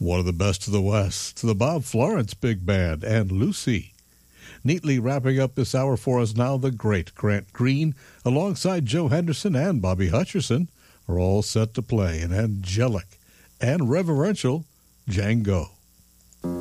One of the best of the West, the Bob Florence Big Band, and Lucy. Neatly wrapping up this hour for us now, the great Grant Green, alongside Joe Henderson and Bobby Hutcherson, are all set to play an angelic and reverential Django.